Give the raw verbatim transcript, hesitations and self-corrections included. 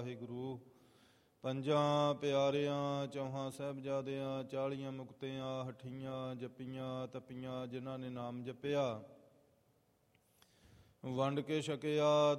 ਵਾਹਿਗੁਰੂ। ਪੰਜਾਂ ਪਿਆਰਿਆਂ ਚੌਹਾਂ ਸਾਹਿਬਜ਼ਾਦਿਆਂ ਚਾਲੀਆਂ ਮੁਕਤਿਆਂ ਹਠੀਆਂ ਜੱਪੀਆਂ ਤਪੀਆਂ ਜਿਨ੍ਹਾਂ ਨੇ ਨਾਮ ਜਪਿਆ, ਵੰਡ ਕੇ ਛਕਿਆ